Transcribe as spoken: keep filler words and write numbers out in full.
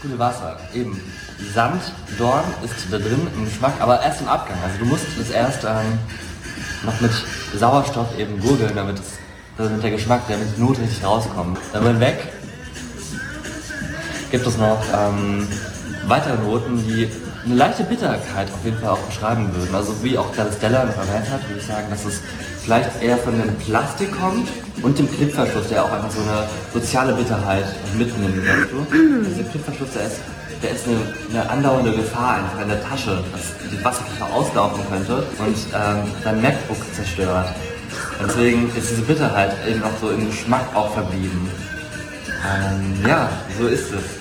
Sprudelwasser. Eben. Sand, Dorn ist da drin im Geschmack, aber erst im Abgang. Also du musst es erst ähm, noch mit Sauerstoff eben gurgeln, damit, es, damit der Geschmack, damit die Note richtig rauskommt. Dann weg gibt es noch ähm, weitere Noten, die eine leichte Bitterkeit auf jeden Fall auch beschreiben würden. Also wie auch der Stella noch erwähnt hat, würde ich sagen, dass es vielleicht eher von dem Plastik kommt und dem Klippverschluss, der auch einfach so eine soziale Bitterheit mitnimmt. Weißt du? Also der Klippverschluss, der ist, der ist eine, eine andauernde Gefahr einfach in der Tasche, dass die Wasserflasche auslaufen könnte und ähm, dein MacBook zerstört. Und deswegen ist diese Bitterheit eben auch so im Geschmack auch verblieben. Ähm, ja, so ist es.